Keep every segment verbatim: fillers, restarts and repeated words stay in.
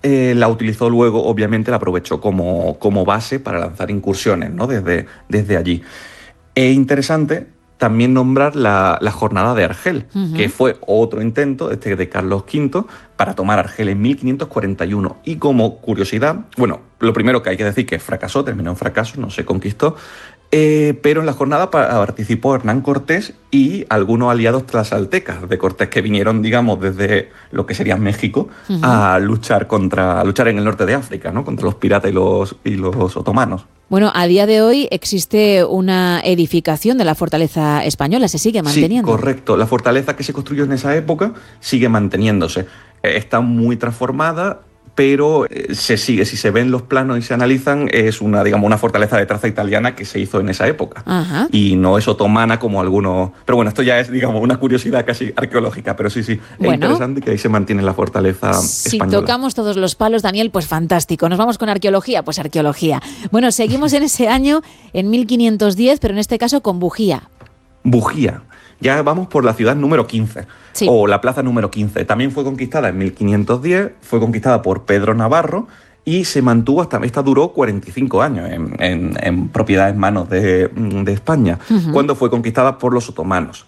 eh, la utilizó luego, obviamente la aprovechó como, como base para lanzar incursiones, ¿no? Desde, desde allí. Es interesante también nombrar la, la jornada de Argel, uh-huh. que fue otro intento este de Carlos quinto para tomar Argel en mil quinientos cuarenta y uno. Y como curiosidad, bueno, lo primero que hay que decir que fracasó, terminó en fracaso, no se conquistó, eh, pero en la jornada participó Hernán Cortés y algunos aliados tlaxcaltecas de Cortés que vinieron, digamos, desde lo que sería México uh-huh. a luchar contra a luchar en el norte de África, ¿no? Contra los piratas y los, y los otomanos. Bueno, a día de hoy existe una edificación de la fortaleza española, ¿se sigue manteniendo? Sí, correcto. La fortaleza que se construyó en esa época sigue manteniéndose. Está muy transformada, pero se sigue. Si se ven los planos y se analizan, es una, digamos, una fortaleza de traza italiana que se hizo en esa época. Ajá. Y no es otomana como algunos... Pero bueno, esto ya es, digamos, una curiosidad casi arqueológica, pero sí, sí, es bueno, interesante que ahí se mantiene la fortaleza si española. Si tocamos todos los palos, Daniel, pues fantástico. ¿Nos vamos con arqueología? Pues arqueología. Bueno, seguimos en ese año, en mil quinientos diez, pero en este caso con Bujía. Bujía. Ya vamos por la ciudad número quince, sí. o la plaza número quince. También fue conquistada en mil quinientos diez, fue conquistada por Pedro Navarro y se mantuvo hasta... Esta duró cuarenta y cinco años en, en, en propiedad en manos de, de España, uh-huh. cuando fue conquistada por los otomanos.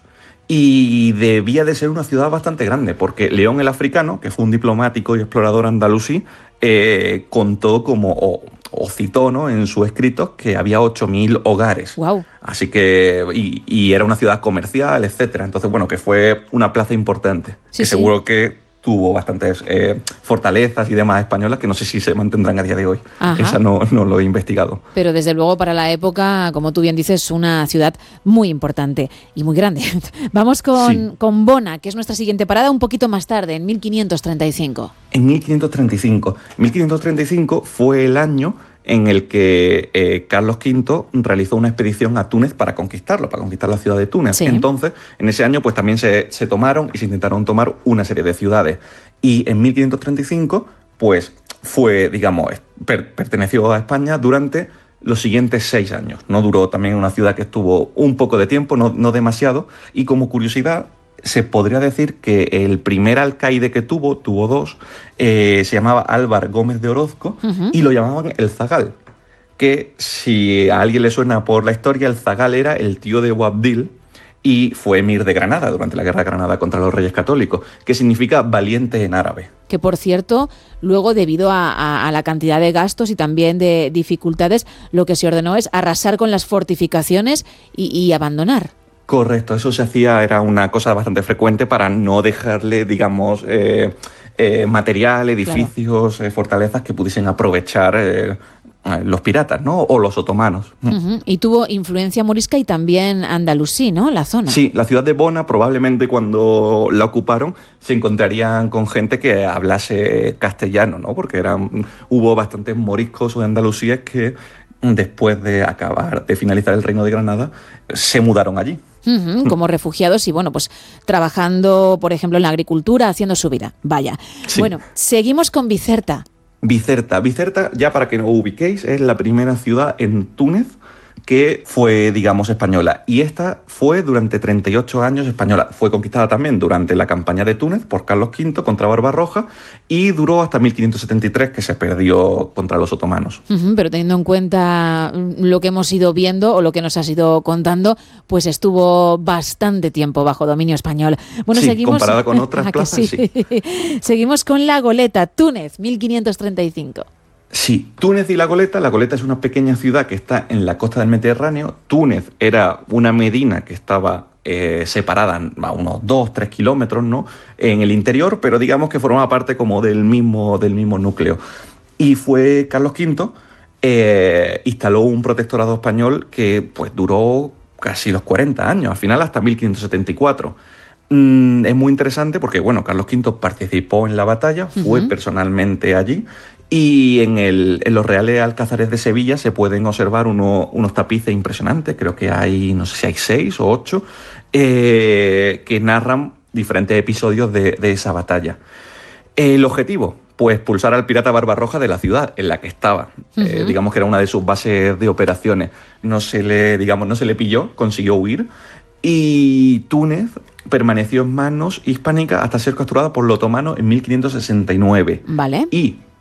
Y debía de ser una ciudad bastante grande, porque León el Africano, que fue un diplomático y explorador andalusí, eh, contó como... O, o citó, ¿no?, en sus escritos que había ocho mil hogares. Wow. Así que, y, y era una ciudad comercial, etcétera. Entonces, bueno, que fue una plaza importante, sí, que sí. seguro que tuvo bastantes eh, fortalezas y demás españolas que no sé si se mantendrán a día de hoy. Ajá. Esa no, no lo he investigado. Pero desde luego para la época, como tú bien dices, una ciudad muy importante y muy grande. Vamos con, sí. con Bona, que es nuestra siguiente parada, un poquito más tarde, en mil quinientos treinta y cinco. En mil quinientos treinta y cinco. mil quinientos treinta y cinco fue el año en el que eh, Carlos quinto realizó una expedición a Túnez para conquistarlo, para conquistar la ciudad de Túnez. Sí. Entonces, en ese año pues también se, se tomaron y se intentaron tomar una serie de ciudades. Y en mil quinientos treinta y cinco, pues fue, digamos, per, perteneció a España durante los siguientes seis años. No duró también una ciudad que estuvo un poco de tiempo, no, no demasiado. Y como curiosidad, se podría decir que el primer alcaide que tuvo, tuvo dos, eh, se llamaba Álvar Gómez de Orozco uh-huh. y lo llamaban el Zagal, que si a alguien le suena por la historia, el Zagal era el tío de Boabdil y fue emir de Granada durante la Guerra de Granada contra los Reyes Católicos, que significa valiente en árabe. Que, por cierto, luego, debido a, a, a la cantidad de gastos y también de dificultades, lo que se ordenó es arrasar con las fortificaciones y, y abandonar. Correcto, eso se hacía, era una cosa bastante frecuente para no dejarle, digamos, eh, eh, material, edificios, claro. eh, fortalezas que pudiesen aprovechar eh, los piratas, ¿no? O los otomanos. Uh-huh. Y tuvo influencia morisca y también andalusí, ¿no? La zona. Sí, la ciudad de Bona, probablemente cuando la ocuparon, se encontrarían con gente que hablase castellano, ¿no? Porque eran, hubo bastantes moriscos o andalusíes que después de acabar, de finalizar el Reino de Granada, se mudaron allí. Uh-huh, como refugiados y, bueno, pues trabajando, por ejemplo, en la agricultura, haciendo su vida. Vaya. Sí. Bueno, seguimos con Bizerta. Bizerta. Bizerta, ya para que no ubiquéis, es la primera ciudad en Túnez que fue, digamos, española. Y esta fue durante treinta y ocho años española. Fue conquistada también durante la campaña de Túnez por Carlos quinto contra Barbarroja y duró hasta mil quinientos setenta y tres, que se perdió contra los otomanos. Uh-huh, pero teniendo en cuenta lo que hemos ido viendo o lo que nos has ido contando, pues estuvo bastante tiempo bajo dominio español. Bueno, sí, seguimos comparada con otras plazas, sí. sí. Seguimos con La Goleta, Túnez, mil quinientos treinta y cinco. Sí, Túnez y La Goleta. La Goleta es una pequeña ciudad que está en la costa del Mediterráneo. Túnez era una medina que estaba eh, separada a unos dos, tres kilómetros, ¿no?, en el interior, pero digamos que formaba parte como del mismo, del mismo núcleo. Y fue Carlos quinto, eh, instaló un protectorado español que pues duró casi los cuarenta años, al final hasta mil quinientos setenta y cuatro. Mm, es muy interesante porque, bueno, Carlos quinto participó en la batalla, fue uh-huh. personalmente allí. Y en, el, en los Reales Alcázares de Sevilla se pueden observar uno, unos tapices impresionantes, creo que hay, no sé si hay seis o ocho, eh, que narran diferentes episodios de, de esa batalla. El objetivo, pues expulsar al pirata Barbarroja de la ciudad en la que estaba. Uh-huh. Eh, digamos que era una de sus bases de operaciones. No se le, digamos, no se le pilló, consiguió huir. Y Túnez permaneció en manos hispánicas hasta ser capturada por los otomanos en mil quinientos sesenta y nueve. Vale. Y